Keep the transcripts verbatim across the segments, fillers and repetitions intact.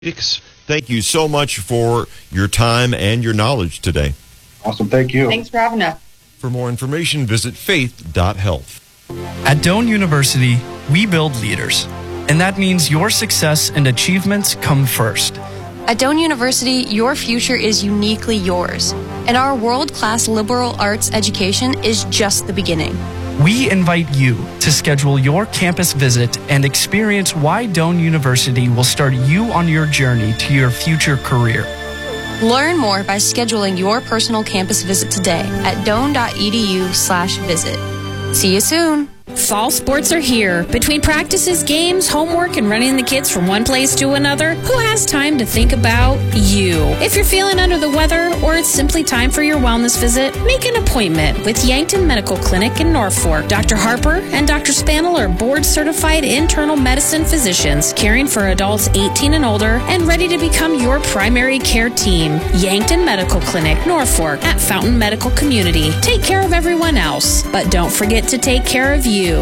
Thank you so much for your time and your knowledge today. Awesome. Thank you. Thanks for having us. For more information, visit faith dot health. At Doane University, we build leaders, and that means your success and achievements come first. At Doane University, your future is uniquely yours, and our world-class liberal arts education is just the beginning. We invite you to schedule your campus visit and experience why Doane University will start you on your journey to your future career. Learn more by scheduling your personal campus visit today at doane dot e d u slash visit. See you soon. Fall sports are here. Between practices, games, homework, and running the kids from one place to another, who has time to think about you? If you're feeling under the weather or it's simply time for your wellness visit, make an appointment with Yankton Medical Clinic in Norfolk. Doctor Harper and Doctor Spaniel are board-certified internal medicine physicians caring for adults eighteen and older and ready to become your primary care team. Yankton Medical Clinic, Norfolk, at Fountain Medical Community. Take care of everyone else, but don't forget to take care of you.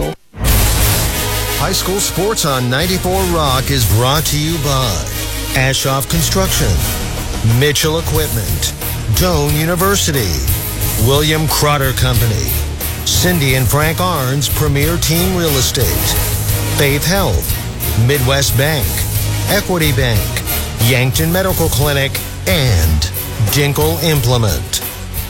High school sports on ninety-four Rock is brought to you by Ashoff Construction, Mitchell Equipment, Doane University, William Crotter Company, Cindy and Frank Arns Premier Team Real Estate, Faith Health, Midwest Bank, Equity Bank, Yankton Medical Clinic, and Dinkle Implement.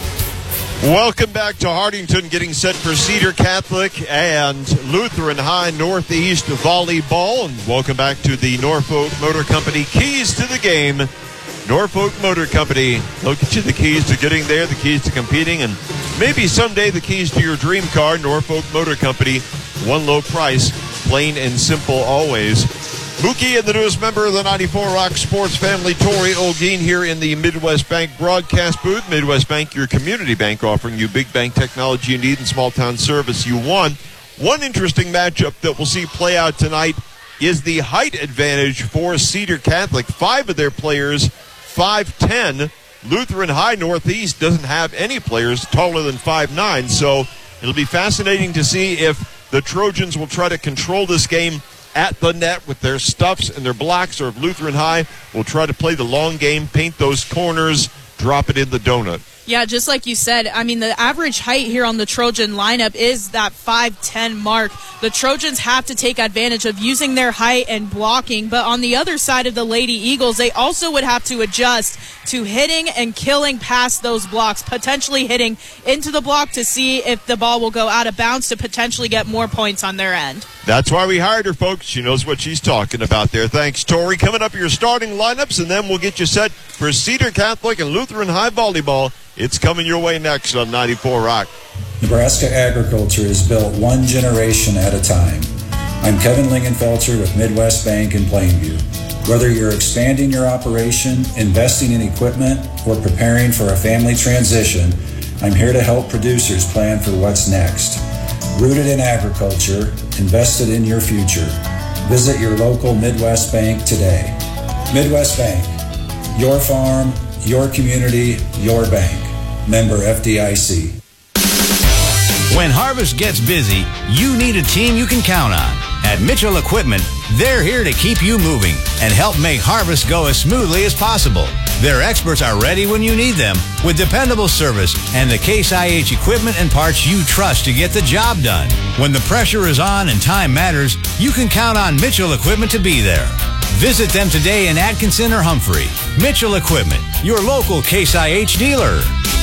Welcome back to Hardington, getting set for Cedar Catholic and Lutheran High Northeast volleyball. And welcome back to the Norfolk Motor Company keys to the game. Norfolk Motor Company, they'll get you the keys to getting there, the keys to competing, and maybe someday the keys to your dream car. Norfolk Motor Company, one low price, plain and simple always. Mookie and the newest member of the ninety-four Rock Sports family, Tori Olguin, here in the Midwest Bank broadcast booth. Midwest Bank, your community bank, offering you big bank technology you need and small town service you want. One interesting matchup that we'll see play out tonight is the height advantage for Cedar Catholic. Five of their players, five ten. Lutheran High Northeast doesn't have any players taller than five nine, so it'll be fascinating to see if the Trojans will try to control this game at the net with their stuffs and their blocks, or if Lutheran High will try to play the long game, paint those corners, drop it in the donut. Yeah, just like you said, I mean, the average height here on the Trojan lineup is that five ten mark. The Trojans have to take advantage of using their height and blocking, but on the other side of the Lady Eagles, they also would have to adjust to hitting and killing past those blocks, potentially hitting into the block to see if the ball will go out of bounds to potentially get more points on their end. That's why we hired her, folks. She knows what she's talking about there. Thanks, Tori. Coming up, your starting lineups, and then we'll get you set for Cedar Catholic and Lutheran High volleyball. It's coming your way next on ninety-four Rock. Nebraska agriculture is built one generation at a time. I'm Kevin Lingenfelter with Midwest Bank in Plainview. Whether you're expanding your operation, investing in equipment, or preparing for a family transition, I'm here to help producers plan for what's next. Rooted in agriculture, invested in your future. Visit your local Midwest Bank today. Midwest Bank, your farm, your community, your bank. Member F D I C. When harvest gets busy, you need a team you can count on. At Mitchell Equipment, they're here to keep you moving and help make harvest go as smoothly as possible. Their experts are ready when you need them with dependable service and the Case I H equipment and parts you trust to get the job done. When the pressure is on and time matters, you can count on Mitchell Equipment to be there. Visit them today in Atkinson or Humphrey. Mitchell Equipment, your local Case I H dealer.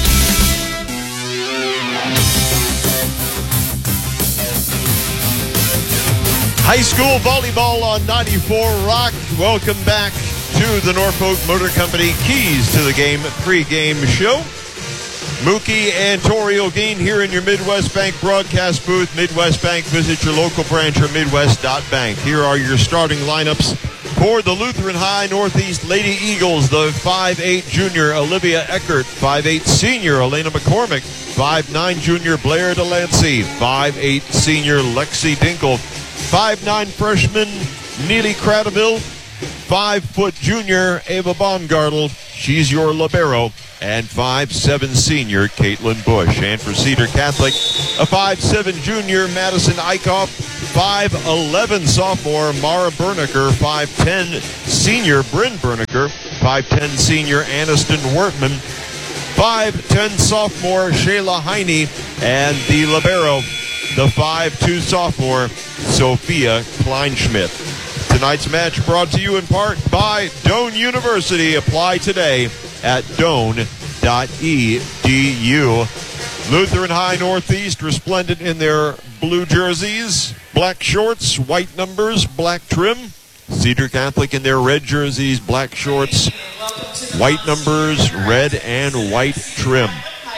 High school volleyball on ninety-four Rock. Welcome back to the Norfolk Motor Company Keys to the Game pre-game show. Mookie and Tori Olguin here in your Midwest Bank broadcast booth. Midwest Bank, visit your local branch or midwest dot bank. Here are your starting lineups for the Lutheran High Northeast Lady Eagles. The five eight junior Olivia Eckert, five eight senior Elena McCormick, five nine junior Blair Delancey, five eight senior Lexi Dinkle, five nine freshman Neely Cradaville, five foot junior Ava Baumgartel, she's your libero, and five seven senior Caitlin Bush. And for Cedar Catholic, a five seven junior Madison Eichhoff, five eleven sophomore Mara Berniker, five ten senior Bryn Berniker, five ten senior Aniston Wortman, five ten sophomore Shayla Heine, and the libero, the five two sophomore Sophia Kleinschmidt. Tonight's match brought to you in part by Doane University. Apply today at doane dot e d u. Lutheran High Northeast resplendent in their blue jerseys, black shorts, white numbers, black trim. Cedar Catholic in their red jerseys, black shorts, white numbers, red and white trim.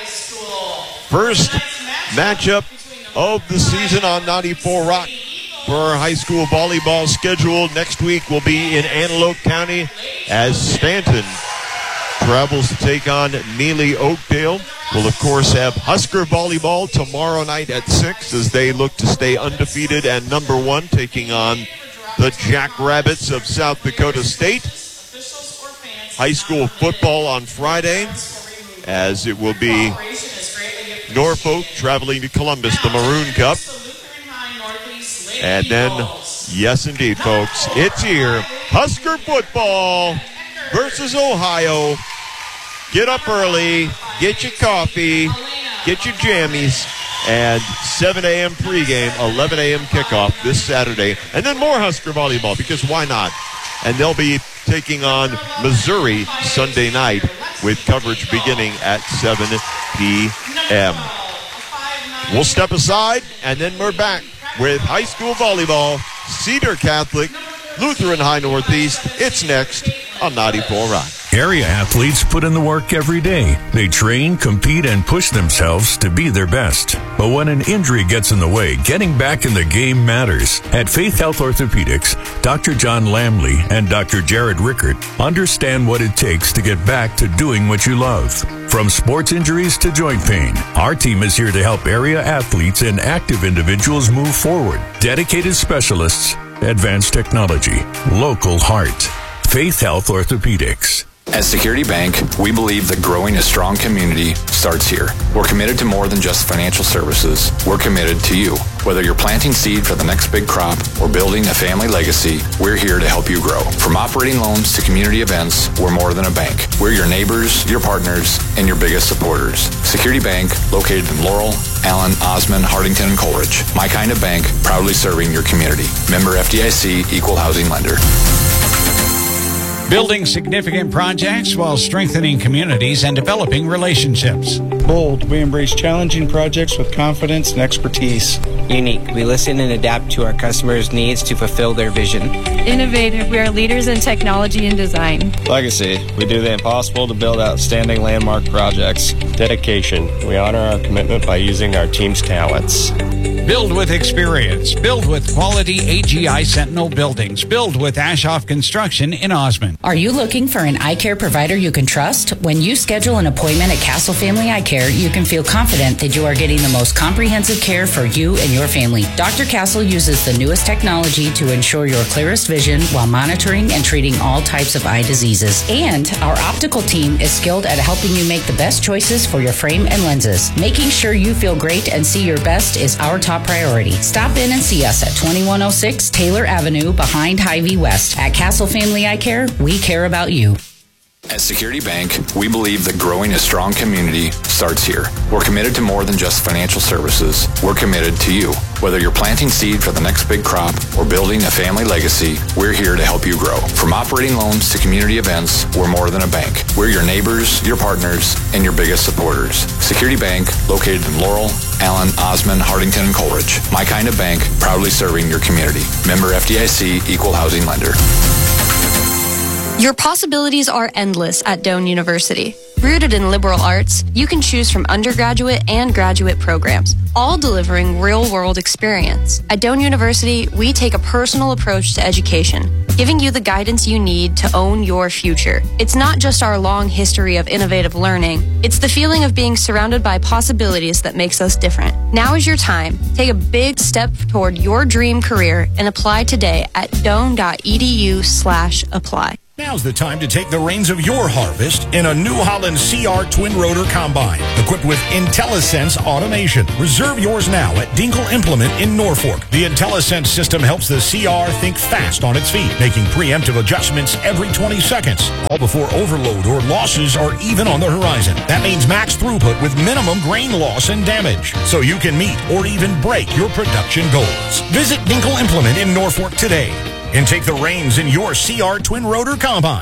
First matchup of the season on ninety-four Rock for our high school volleyball schedule. Next week will be in Antelope County as Stanton travels to take on Neely Oakdale. We'll, of course, have Husker volleyball tomorrow night at six as they look to stay undefeated and number one, taking on the Jackrabbits of South Dakota State. High school football on Friday, as it will be Norfolk traveling to Columbus, the Maroon Cup. And then, yes indeed, folks, it's here. Husker football versus Ohio. Get up early, get your coffee, get your jammies, and seven a.m. pregame, eleven a.m. kickoff this Saturday. And then more Husker volleyball, because why not? And they'll be taking on Missouri Sunday night with coverage beginning at seven p.m. We'll step aside, and then we're back with high school volleyball, Cedar Catholic, Lutheran High Northeast. It's next on ninety-four Rock. Area athletes put in the work every day. They train, compete, and push themselves to be their best. But when an injury gets in the way, getting back in the game matters. At Faith Health Orthopedics, Doctor John Lamley and Doctor Jared Rickert understand what it takes to get back to doing what you love. From sports injuries to joint pain, our team is here to help area athletes and active individuals move forward. Dedicated specialists, advanced technology, local heart. Faith Health Orthopedics. At Security Bank, we believe that growing a strong community starts here. We're committed to more than just financial services. We're committed to you. Whether you're planting seed for the next big crop or building a family legacy, we're here to help you grow. From operating loans to community events, we're more than a bank. We're your neighbors, your partners, and your biggest supporters. Security Bank, located in Laurel, Allen, Osmond, Hardington, and Coleridge. My kind of bank, proudly serving your community. Member F D I C, Equal Housing Lender. Building significant projects while strengthening communities and developing relationships. Bold, we embrace challenging projects with confidence and expertise. Unique, we listen and adapt to our customers' needs to fulfill their vision. Innovative, we are leaders in technology and design. Legacy, we do the impossible to build outstanding landmark projects. Dedication, we honor our commitment by using our team's talents. Build with experience. Build with quality A G I Sentinel buildings. Build with Ashoff Construction in Osmond. Are you looking for an eye care provider you can trust? When you schedule an appointment at Castle Family Eye Care, you can feel confident that you are getting the most comprehensive care for you and your family. Doctor Castle uses the newest technology to ensure your clearest vision while monitoring and treating all types of eye diseases. And our optical team is skilled at helping you make the best choices for your frame and lenses. Making sure you feel great and see your best is our top priority. Stop in and see us at twenty-one oh six Taylor Avenue behind Hy-Vee West. At Castle Family Eye Care, we care about you. At Security Bank, we believe that growing a strong community starts here. We're committed to more than just financial services. We're committed to you. Whether you're planting seed for the next big crop or building a family legacy, we're here to help you grow. From operating loans to community events, we're more than a bank. We're your neighbors, your partners, and your biggest supporters. Security Bank, located in Laurel, Allen, Osmond, Hardington, and Coleridge. My kind of bank, proudly serving your community. Member F D I C, Equal Housing Lender. Your possibilities are endless at Doane University. Rooted in liberal arts, you can choose from undergraduate and graduate programs, all delivering real-world experience. At Doane University, we take a personal approach to education, giving you the guidance you need to own your future. It's not just our long history of innovative learning, it's the feeling of being surrounded by possibilities that makes us different. Now is your time. Take a big step toward your dream career and apply today at doane dot e d u slash apply. Now's the time to take the reins of your harvest in a New Holland C R Twin Rotor Combine, equipped with IntelliSense automation. Reserve yours now at Dinkle Implement in Norfolk. The IntelliSense system helps the C R think fast on its feet, making preemptive adjustments every twenty seconds, all before overload or losses are even on the horizon. That means max throughput with minimum grain loss and damage, so you can meet or even break your production goals. Visit Dinkle Implement in Norfolk today and take the reins in your C R Twin Rotor Combine.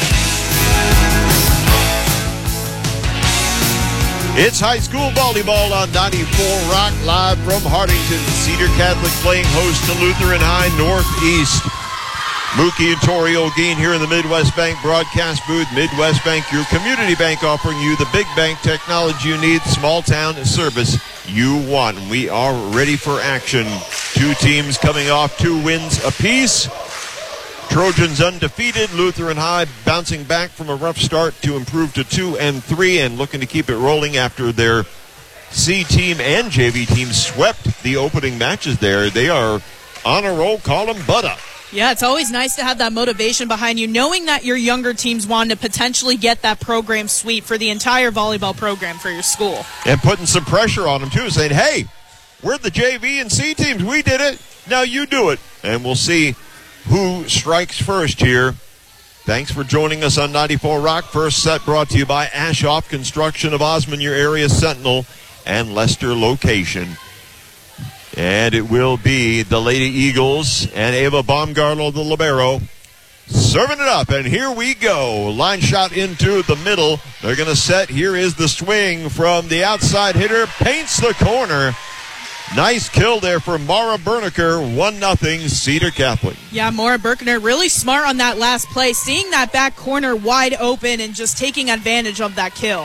It's high school volleyball on ninety-four Rock, live from Hardington. Cedar Catholic playing host to Lutheran High Northeast. Mookie and Tori Olguin here in the Midwest Bank broadcast booth. Midwest Bank, your community bank, offering you the big bank technology you need, small town service you want. And we are ready for action. Two teams coming off two wins apiece. Trojans undefeated. Lutheran High bouncing back from a rough start to improve to two and three and looking to keep it rolling after their C team and J V team swept the opening matches there. They are on a roll. Call them butter. Yeah, it's always nice to have that motivation behind you, knowing that your younger teams want to potentially get that program sweep for the entire volleyball program for your school. And putting some pressure on them, too, saying, hey, we're the J V and C teams. We did it. Now you do it. And we'll see who strikes first here. Thanks for joining us on ninety-four Rock. First set brought to you by Ashoff Construction of Osmond, your area Sentinel, and Leicester location. And it will be the Lady Eagles and Ava Baumgartl, the libero, serving it up. And here we go. Line shot into the middle. They're going to set. Here is the swing from the outside hitter. Paints the corner. Nice kill there for Mara Berniker. one nothing Cedar Catholic. Yeah, Mara Berniker really smart on that last play, seeing that back corner wide open and just taking advantage of that kill.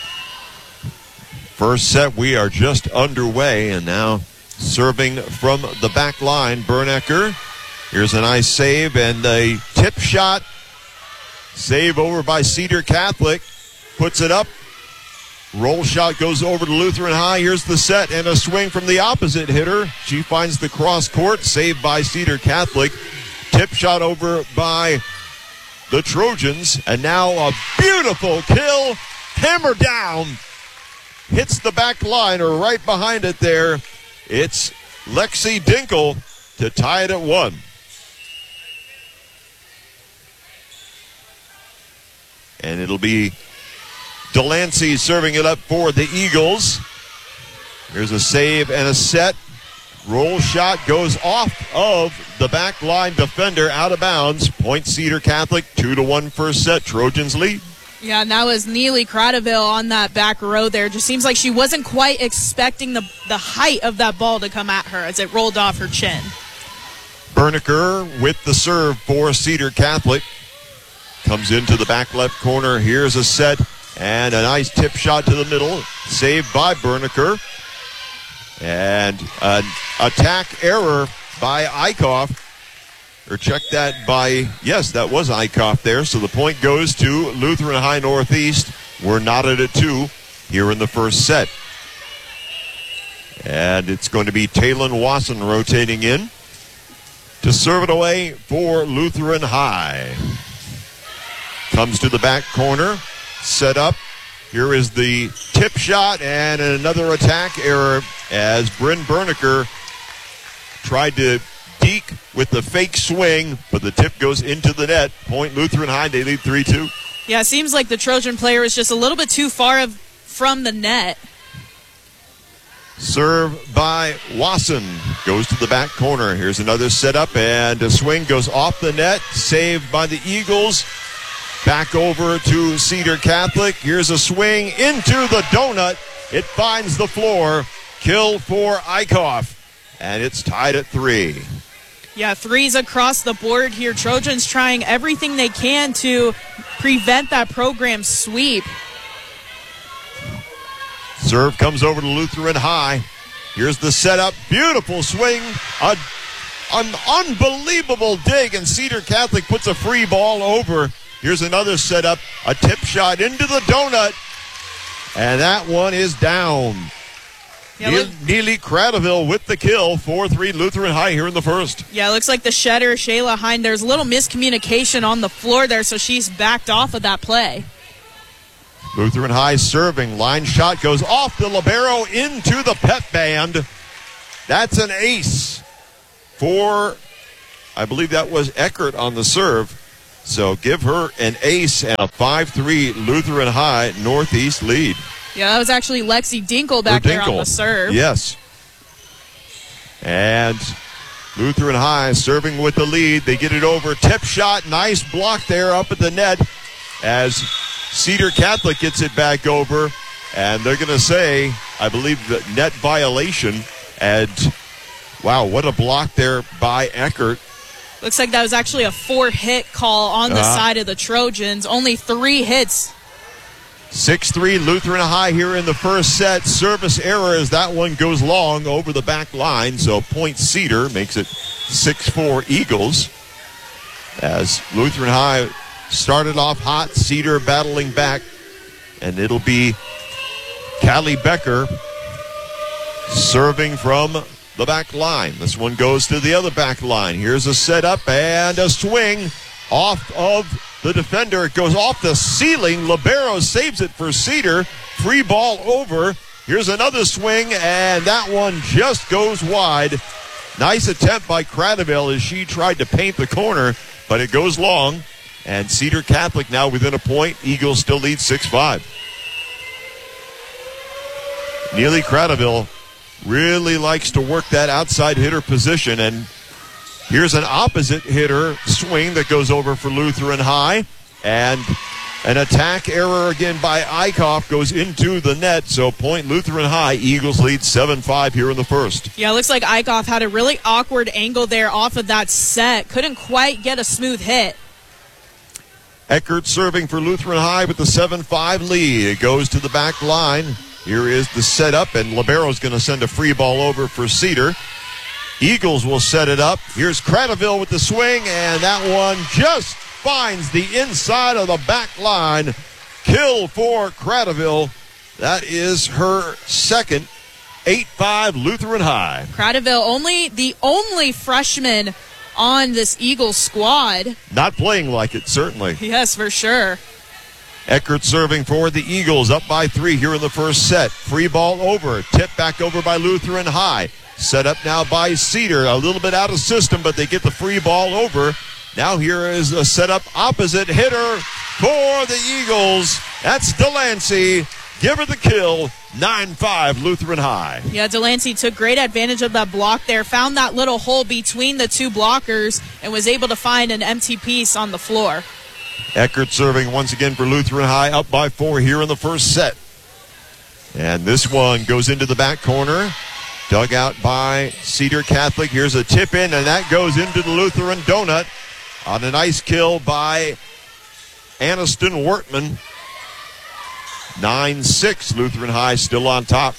First set, we are just underway, and now serving from the back line, Berniker. Here's a nice save and a tip shot. Save over by Cedar Catholic. Puts it up. Roll shot goes over to Lutheran High. Here's the set and a swing from the opposite hitter. She finds the cross court. Saved by Cedar Catholic. Tip shot over by the Trojans. And now a beautiful kill. Hammer down. Hits the back line or right behind it there. It's Lexi Dinkle to tie it at one. And it'll be Delancey serving it up for the Eagles. Here's a save and a set. Roll shot goes off of the back line defender, out of bounds. Point Cedar Catholic, two to one first set. Trojans lead. Yeah, and that was Neely Cradaville on that back row there. Just seems like she wasn't quite expecting the, the height of that ball to come at her as it rolled off her chin. Berniker with the serve for Cedar Catholic. Comes into the back left corner. Here's a set and a nice tip shot to the middle. Saved by Berniker. And an attack error by Eichhoff. Or check that by, yes, that was Eichhoff there. So the point goes to Lutheran High Northeast. We're knotted at two here in the first set. And it's going to be Taylon Wasson rotating in to serve it away for Lutheran High. Comes to the back corner, set up. Here is the tip shot and another attack error as Bryn Berniker tried to deke with the fake swing, but the tip goes into the net. Point Lutheran High, they lead three two. Yeah, it seems like the Trojan player is just a little bit too far of, from the net. Serve by Wasson. Goes to the back corner. Here's another setup, and a swing goes off the net. Saved by the Eagles. Back over to Cedar Catholic. Here's a swing into the donut. It finds the floor. Kill for Eichhoff. And it's tied at three. Yeah, threes across the board here. Trojans trying everything they can to prevent that program sweep. Serve comes over to Lutheran High. Here's the setup. Beautiful swing. A, an unbelievable dig, and Cedar Catholic puts a free ball over. Here's another setup. A tip shot into the donut. And that one is down. Yeah, Neil, look- Neely Cradaville with the kill. four three Lutheran High here in the first. Yeah, it looks like the shedder, Shayla Hine, there's a little miscommunication on the floor there, so she's backed off of that play. Lutheran High serving. Line shot goes off the libero into the pep band. That's an ace for, I believe that was Eckert on the serve. So give her an ace and a five three Lutheran High Northeast lead. Yeah, that was actually Lexi Dinkle back Or there on Dinkle. the serve. Yes. And Lutheran High serving with the lead. They get it over. Tip shot. Nice block there up at the net as Cedar Catholic gets it back over. And they're going to say, I believe, the net violation. And, wow, what a block there by Eckert. Looks like that was actually a four-hit call on the Uh-huh. side of the Trojans. Only three hits. six three Lutheran High here in the first set. Service error as that one goes long over the back line. So point Cedar makes it six four Eagles. As Lutheran High started off hot, Cedar battling back. And it'll be Callie Becker serving from the back line. This one goes to the other back line. Here's a setup and a swing off of the defender. It goes off the ceiling. Libero saves it for Cedar. Free ball over. Here's another swing, and that one just goes wide. Nice attempt by Cradaville as she tried to paint the corner, but it goes long. And Cedar Catholic now within a point. Eagles still lead six five. Neely Cradaville really likes to work that outside hitter position, and here's an opposite hitter swing that goes over for Lutheran High, and an attack error again by Eichhoff goes into the net, so point Lutheran High. Eagles lead seven five here in the first. Yeah, it looks like Eichhoff had a really awkward angle there off of that set. Couldn't quite get a smooth hit. Eckert serving for Lutheran High with the seven five lead. It goes to the back line. Here is the setup, and Libero's going to send a free ball over for Cedar. Eagles will set it up. Here's Cradaville with the swing, and that one just finds the inside of the back line. Kill for Cradaville. That is her second. eight five Lutheran High. Cradaville, only the only freshman on this Eagles squad. Not playing like it, certainly. Yes, for sure. Eckert serving for the Eagles, up by three here in the first set. Free ball over. Tip back over by Lutheran High. Set up now by Cedar. A little bit out of system, but they get the free ball over. Now here is a setup opposite hitter for the Eagles. That's Delancey. Give her the kill. nine five Lutheran High. Yeah, Delancey took great advantage of that block there, found that little hole between the two blockers, and was able to find an empty piece on the floor. Eckert serving once again for Lutheran High, up by four here in the first set. And this one goes into the back corner. Dug out by Cedar Catholic. Here's a tip in, and that goes into the Lutheran donut on a nice kill by Aniston Wortman. nine six Lutheran High still on top.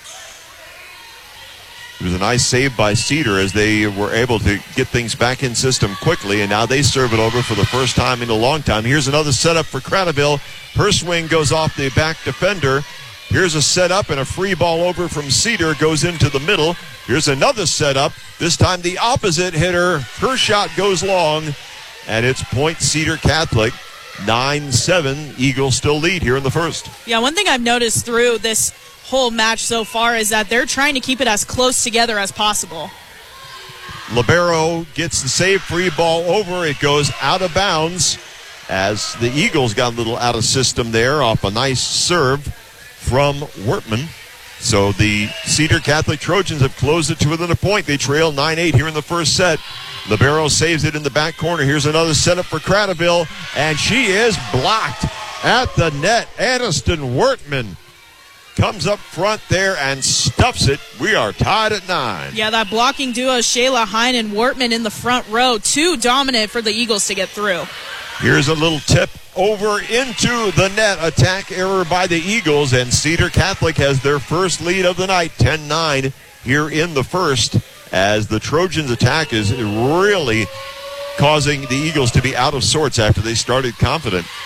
It was a nice save by Cedar as they were able to get things back in system quickly, and now they serve it over for the first time in a long time. Here's another setup for Cradaville. Her swing goes off the back defender. Here's a setup and a free ball over from Cedar goes into the middle. Here's another setup. This time the opposite hitter. Her shot goes long, and it's point Cedar Catholic. nine seven. Eagles still lead here in the first. Yeah, one thing I've noticed through this whole match so far is that they're trying to keep it as close together as possible. Libero gets the save, free ball over. It goes out of bounds as the Eagles got a little out of system there off a nice serve from Wortman. So the Cedar Catholic Trojans have closed it to within a point. They trail nine eight here in the first set. Libero saves it in the back corner. Here's another setup for Cradaville, and she is blocked at the net. Aniston Wortman comes up front there and stuffs it. We are tied at nine. Yeah, that blocking duo, Shayla Hine and Wortman in the front row, too dominant for the Eagles to get through. Here's a little tip over into the net. Attack error by the Eagles, and Cedar Catholic has their first lead of the night, ten nine here in the first, as the Trojans' attack is really causing the Eagles to be out of sorts after they started confident.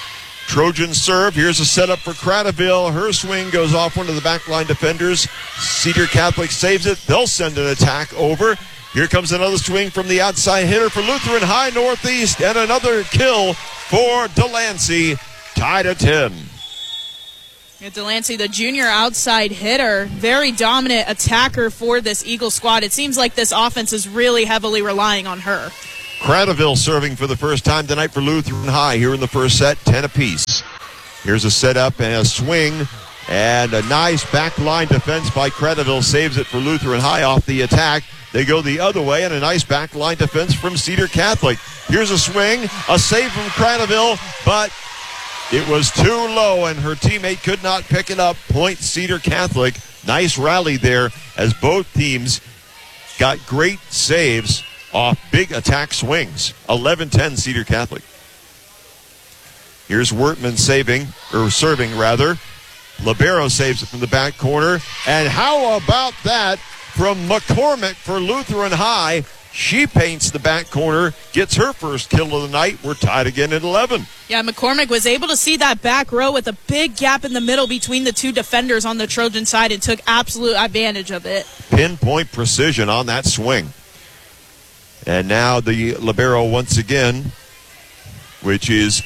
Trojans serve. Here's a setup for Cradaville. Her swing goes off one of the backline defenders. Cedar Catholic saves it. They'll send an attack over. Here comes another swing from the outside hitter for Lutheran High Northeast, and another kill for Delancey. Tied at ten. Yeah, Delancey, the junior outside hitter, very dominant attacker for this Eagle squad. It seems like this offense is really heavily relying on her. Cradaville serving for the first time tonight for Lutheran High here in the first set, ten apiece. Here's a setup and a swing, and a nice backline defense by Cradaville saves it for Lutheran High off the attack. They go the other way, and a nice backline defense from Cedar Catholic. Here's a swing, a save from Cradaville, but it was too low, and her teammate could not pick it up. Point Cedar Catholic. Nice rally there as both teams got great saves off big attack swings. eleven ten Cedar Catholic. Here's Wertman saving, or serving rather. Libero saves it from the back corner. And how about that from McCormick for Lutheran High? She paints the back corner, gets her first kill of the night. We're tied again at eleven. Yeah, McCormick was able to see that back row with a big gap in the middle between the two defenders on the Trojan side and took absolute advantage of it. Pinpoint precision on that swing. And now the libero once again, which is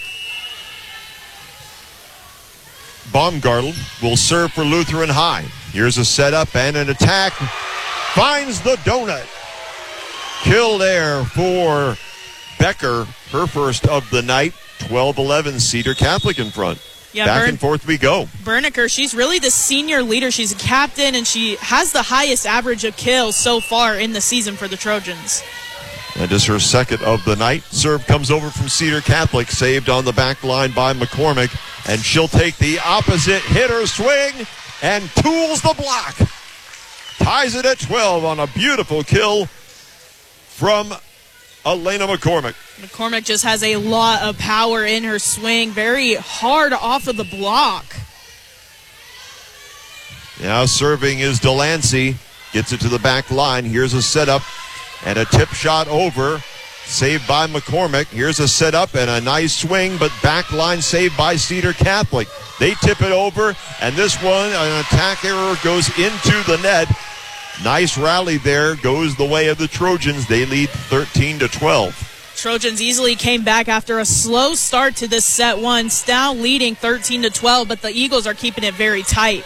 Baumgartel, will serve for Lutheran High. Here's a setup and an attack. Finds the donut. Kill there for Becker, her first of the night. twelve eleven Cedar Catholic in front. Yeah, Back Bern- and forth we go. Berniker, she's really the senior leader. She's a captain, and she has the highest average of kills so far in the season for the Trojans. That is her second of the night. Serve comes over from Cedar Catholic, saved on the back line by McCormick, and she'll take the opposite hitter swing and tools the block. Ties it at twelve on a beautiful kill from Elena McCormick. McCormick just has a lot of power in her swing, very hard off of the block. Now serving is Delancey. Gets it to the back line. Here's a setup and a tip shot over. Saved by McCormick. Here's a setup and a nice swing, but back line saved by Cedar Catholic. They tip it over, and this one, an attack error goes into the net. Nice rally there. Goes the way of the Trojans. They lead thirteen to twelve. Trojans easily came back after a slow start to this set one. Now leading thirteen to twelve, but the Eagles are keeping it very tight.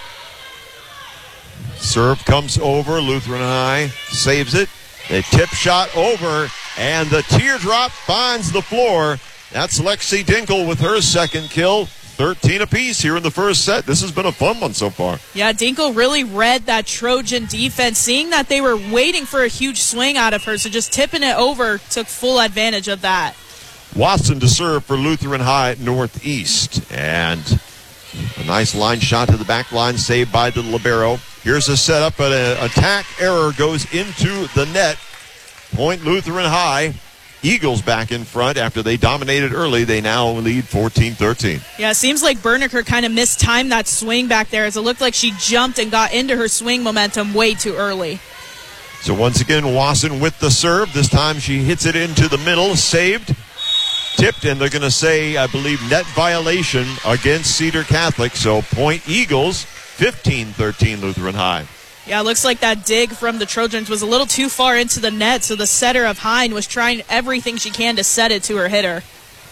Serve comes over. Lutheran High saves it. The tip shot over, and the teardrop finds the floor. That's Lexi Dinkle with her second kill. thirteen apiece here in the first set. This has been a fun one so far. Yeah, Dinkle really read that Trojan defense, seeing that they were waiting for a huge swing out of her, so just tipping it over took full advantage of that. Watson to serve for Lutheran High Northeast. And a nice line shot to the back line, saved by the libero. Here's a setup, but an attack error goes into the net. Point Lutheran High. Eagles back in front after they dominated early. They now lead fourteen thirteen. Yeah, it seems like Berniker kind of mistimed that swing back there, as it looked like she jumped and got into her swing momentum way too early. So once again, Wasson with the serve. This time she hits it into the middle, saved, tipped, and they're going to say, I believe, net violation against Cedar Catholic. So point Eagles, fifteen thirteen Lutheran High. Yeah, it looks like that dig from the Trojans was a little too far into the net, so the setter of Hine was trying everything she can to set it to her hitter.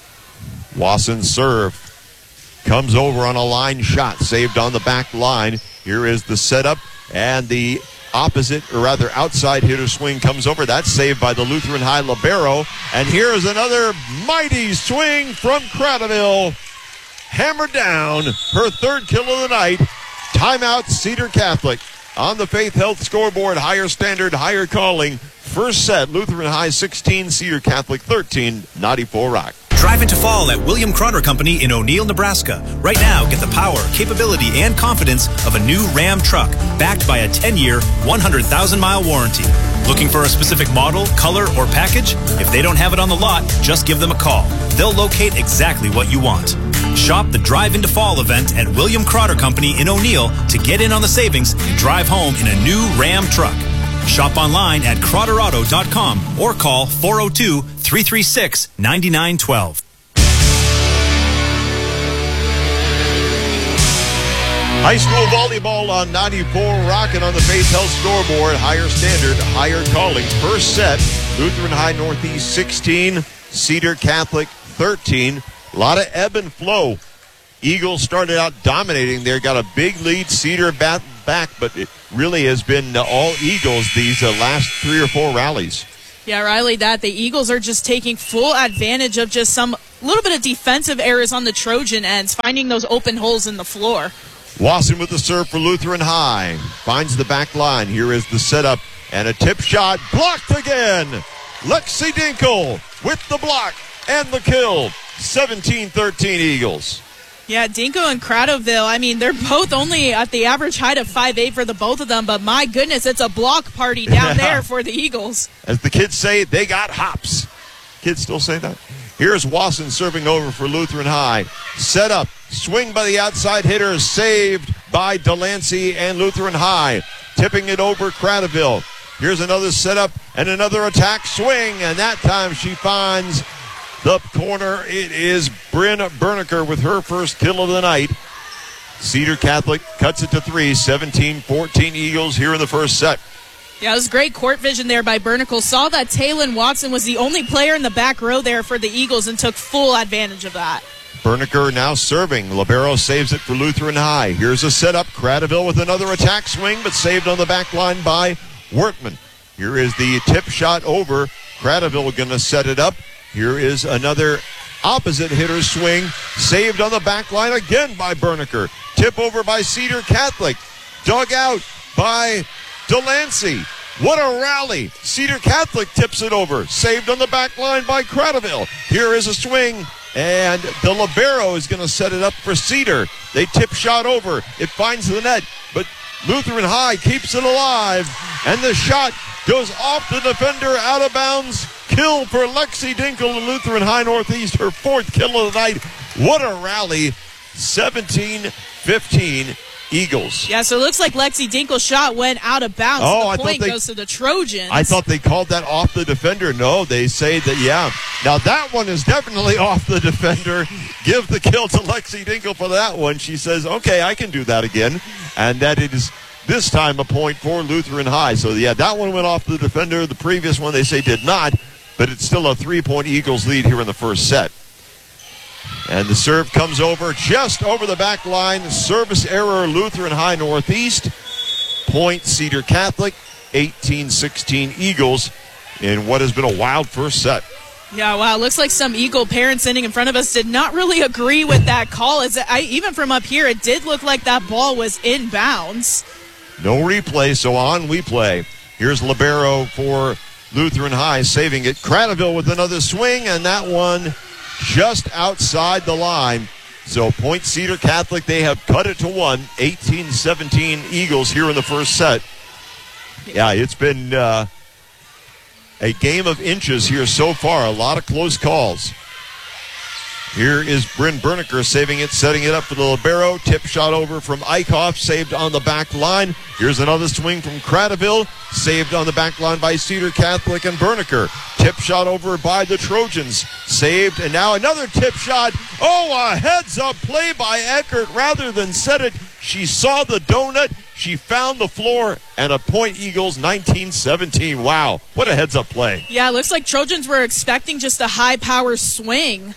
Wasson's serve comes over on a line shot, saved on the back line. Here is the setup, and the opposite, or rather outside hitter swing comes over. That's saved by the Lutheran High libero. And here is another mighty swing from Cradaville. Hammered down, her third kill of the night. Timeout, Cedar Catholic. On the Faith Health scoreboard, higher standard, higher calling. First set, Lutheran High sixteen, Cedar Catholic thirteen, ninety-four Rock. Drive into fall at William Croner Company in O'Neill, Nebraska. Right now, get the power, capability, and confidence of a new Ram truck backed by a ten-year, one hundred thousand mile warranty. Looking for a specific model, color, or package? If they don't have it on the lot, just give them a call. They'll locate exactly what you want. Shop the Drive into Fall event at William Croner Company in O'Neill to get in on the savings and drive home in a new Ram truck. Shop online at crotter auto dot com or call four oh two, three three six, nine nine one two. High school volleyball on ninety-four Rock, and on the Faith Health scoreboard. Higher Standard, higher calling. First set, Lutheran High Northeast sixteen, Cedar Catholic thirteen. A lot of ebb and flow. Eagles started out dominating there, got a big lead. Cedar bat back, but it really has been uh, all Eagles these uh, last three or four rallies. Yeah, Riley, that the Eagles are just taking full advantage of just some little bit of defensive errors on the Trojan ends, finding those open holes in the floor. Wasson with the serve for Lutheran High. Finds the back line. Here is the setup and a tip shot. Blocked again. Lexi Dinkle with the block and the kill. seventeen thirteen Eagles. Yeah, Dinko and Cradoville, I mean, they're both only at the average height of five eight for the both of them, but my goodness, it's a block party down there for the Eagles. As the kids say, they got hops. Kids still say that? Here's Wasson serving over for Lutheran High. Set up, swing by the outside hitter, saved by Delancey and Lutheran High. Tipping it over Cradoville. Here's another setup and another attack swing, and that time she finds the corner. It is Bryn Berniker with her first kill of the night. Cedar Catholic cuts it to three, seventeen fourteen Eagles here in the first set. Yeah, it was great court vision there by Bernicle. Saw that Taylon Watson was the only player in the back row there for the Eagles and took full advantage of that. Berniker now serving. Libero saves it for Lutheran High. Here's a setup. Cradoville with another attack swing, but saved on the back line by Wertman. Here is the tip shot over. Cradoville going to set it up. Here is another opposite hitter swing. Saved on the back line again by Berniker. Tip over by Cedar Catholic. Dug out by Delancey. What a rally. Cedar Catholic tips it over. Saved on the back line by Cradoville. Here is a swing. And the libero is going to set it up for Cedar. They tip shot over. It finds the net. But Lutheran High keeps it alive. And the shot goes off the defender, out of bounds. Kill for Lexi Dinkle in Lutheran High Northeast, her fourth kill of the night. What a rally. seventeen fifteen Eagles. Yeah, so it looks like Lexi Dinkle's shot went out of bounds. Oh, the I point thought they, goes to the Trojans. I thought they called that off the defender. No, they say that, yeah. Now, that one is definitely off the defender. Give the kill to Lexi Dinkle for that one. She says, okay, I can do that again. And that it is this time a point for Lutheran High. So, yeah, that one went off the defender. The previous one they say did not. But it's still a three-point Eagles lead here in the first set. And the serve comes over just over the back line. Service error, Lutheran High Northeast. Point Cedar Catholic, eighteen sixteen Eagles in what has been a wild first set. Yeah, wow. Looks like some Eagle parents sitting in front of us did not really agree with that call. As I, even from up here, it did look like that ball was in bounds. No replay, so on we play. Here's libero for Lutheran High, saving it. Cradoville with another swing, and that one just outside the line. So point Cedar Catholic, they have cut it to one. eighteen seventeen Eagles here in the first set. Yeah, it's been uh, a game of inches here so far. A lot of close calls. Here is Bryn Berniker saving it, setting it up for the libero. Tip shot over from Eichhoff, saved on the back line. Here's another swing from Cradoville, saved on the back line by Cedar Catholic and Berniker. Tip shot over by the Trojans, saved, and now another tip shot. Oh, a heads-up play by Eckert. Rather than set it, she saw the donut, she found the floor, and a point Eagles nineteen seventeen. Wow, what a heads-up play. Yeah, it looks like Trojans were expecting just a high-power swing.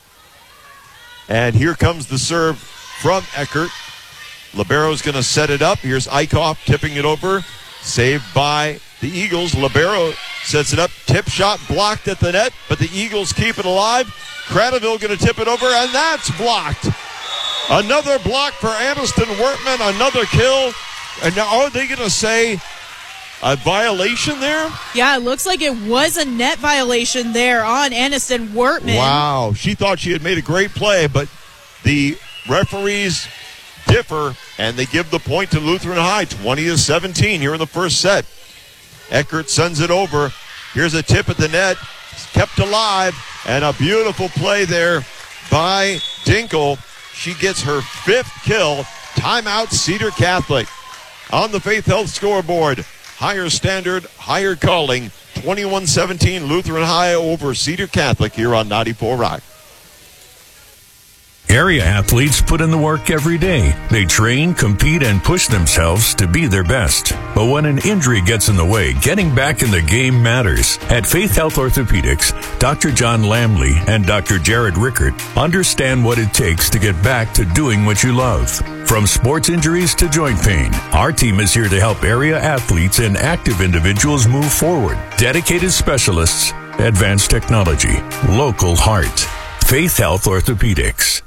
And here comes the serve from Eckert. Libero's going to set it up. Here's Eichhoff tipping it over. Saved by the Eagles. Libero sets it up. Tip shot blocked at the net, but the Eagles keep it alive. Cradoville going to tip it over, and that's blocked. Another block for Aniston Wertman. Another kill. And now are they going to say a violation there? Yeah, it looks like it was a net violation there on Aniston Wertman. Wow. She thought she had made a great play, but the referees differ, and they give the point to Lutheran High, twenty to seventeen here in the first set. Eckert sends it over. Here's a tip at the net. Kept alive, and a beautiful play there by Dinkle. She gets her fifth kill. Timeout, Cedar Catholic. On the Faith Health scoreboard, higher standard, higher calling, twenty-one seventeen Lutheran High over Cedar Catholic here on ninety-four Rock. Area athletes put in the work every day. They train, compete, and push themselves to be their best. But when an injury gets in the way, getting back in the game matters. At Faith Health Orthopedics, Doctor John Lamley and Doctor Jared Rickert understand what it takes to get back to doing what you love. From sports injuries to joint pain, our team is here to help area athletes and active individuals move forward. Dedicated specialists, advanced technology, local heart. Faith Health Orthopedics.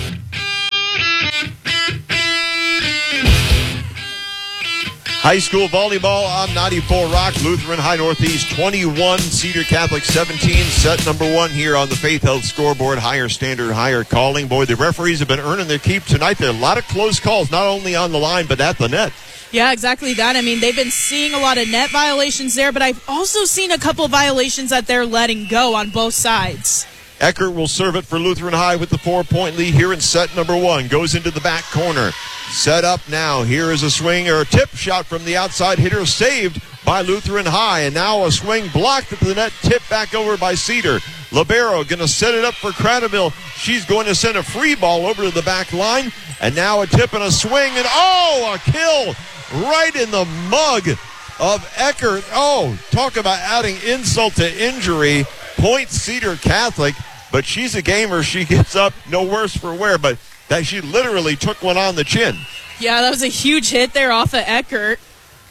High school volleyball on ninety-four Rock. Lutheran High Northeast twenty-one, Cedar Catholic seventeen. Set number one here on the Faith Health scoreboard. Higher standard, higher calling. Boy, the referees have been earning their keep tonight. There are a lot of close calls, not only on the line, but at the net. Yeah, exactly that. I mean, they've been seeing a lot of net violations there, but I've also seen a couple of violations that they're letting go on both sides. Eckert will serve it for Lutheran High with the four-point lead here in set number one. Goes into the back corner. Set up now. Here is a swing or a tip shot from the outside hitter, saved by Lutheran High. And now a swing blocked at the net, tipped back over by Cedar. Libero going to set it up for Cradaville. She's going to send a free ball over to the back line. And now a tip and a swing. And oh, a kill right in the mug of Eckert. Oh, talk about adding insult to injury. Point Cedar Catholic. But she's a gamer. She gets up, no worse for wear, but that she literally took one on the chin. Yeah, that was a huge hit there off of Eckert.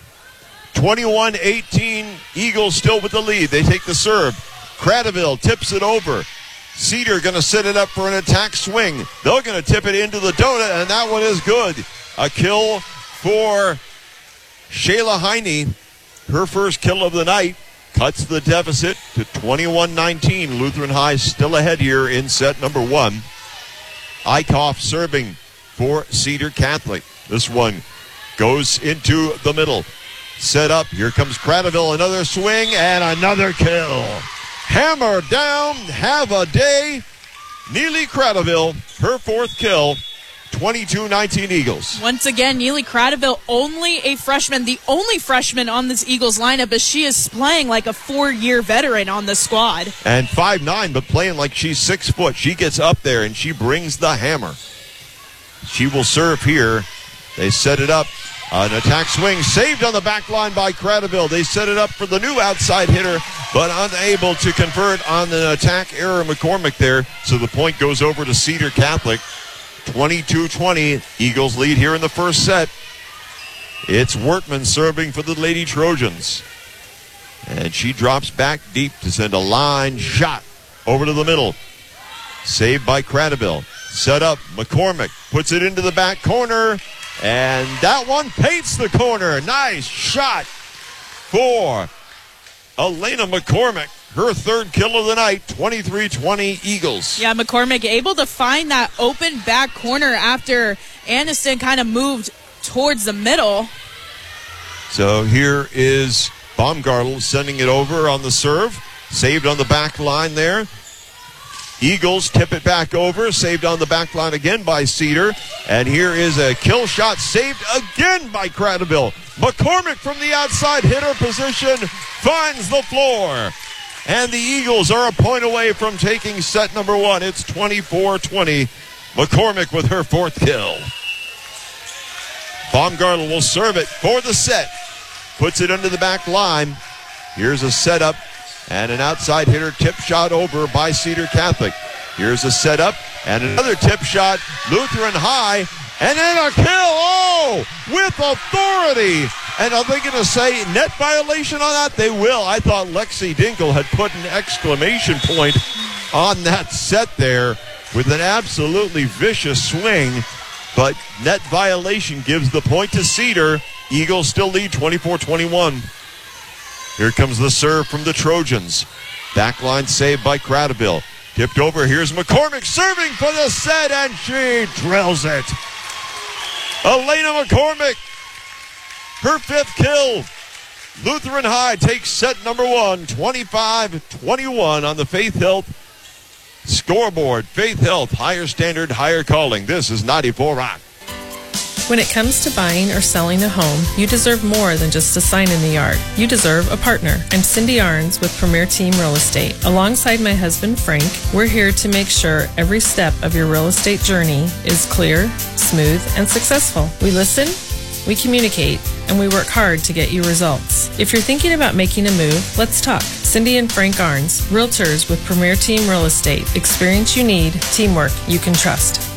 twenty-one eighteen, Eagles still with the lead. They take the serve. Cradaville tips it over. Cedar going to set it up for an attack swing. They're going to tip it into the donut, and that one is good. A kill for Shayla Heine. Her first kill of the night. Cuts the deficit to twenty-one nineteen. Lutheran High still ahead here in set number one. Eichhoff serving for Cedar Catholic. This one goes into the middle. Set up. Here comes Cradaville. Another swing and another kill. Hammer down. Have a day. Neely Cradaville, her fourth kill. twenty-two nineteen Eagles. Once again, Neely Cradaville, only a freshman, the only freshman on this Eagles lineup, as she is playing like a four-year veteran on the squad. And five nine, but playing like she's six foot. She gets up there and she brings the hammer. She will serve here. They set it up. An attack swing saved on the back line by Cradaville. They set it up for the new outside hitter, but unable to convert on an attack error. McCormick there, so the point goes over to Cedar Catholic. twenty-two twenty, Eagles lead here in the first set. It's Wortman serving for the Lady Trojans. And she drops back deep to send a line shot over to the middle. Saved by Cradaville. Set up, McCormick puts it into the back corner. And that one paints the corner. Nice shot for Elena McCormick. Her third kill of the night, twenty-three twenty Eagles. Yeah, McCormick able to find that open back corner after Aniston kind of moved towards the middle. So here is Baumgartel sending it over on the serve. Saved on the back line there. Eagles tip it back over. Saved on the back line again by Cedar. And here is a kill shot saved again by Cradaville. McCormick from the outside hitter position finds the floor. And the Eagles are a point away from taking set number one. It's twenty-four twenty. McCormick with her fourth kill. Baumgartel will serve it for the set. Puts it under the back line. Here's a setup and an outside hitter tip shot over by Cedar Catholic. Here's a setup and another tip shot. Lutheran High. And then a kill. Oh, with authority. And are they going to say net violation on that? They will. I thought Lexi Dinkle had put an exclamation point on that set there with an absolutely vicious swing. But net violation gives the point to Cedar. Eagles still lead twenty-four twenty-one. Here comes the serve from the Trojans. Backline saved by Cradaville. Tipped over. Here's McCormick serving for the set, and she drills it. Elena McCormick, her fifth kill. Lutheran High takes set number one, twenty-five twenty-one on the Faith Health scoreboard. Faith Health, higher standard, higher calling. This is ninety-four Rock. When it comes to buying or selling a home, you deserve more than just a sign in the yard. You deserve a partner. I'm Cindy Arns with Premier Team Real Estate. Alongside my husband, Frank, we're here to make sure every step of your real estate journey is clear, smooth, and successful. We listen, we communicate, and we work hard to get you results. If you're thinking about making a move, let's talk. Cindy and Frank Arns, Realtors with Premier Team Real Estate. Experience you need, teamwork you can trust.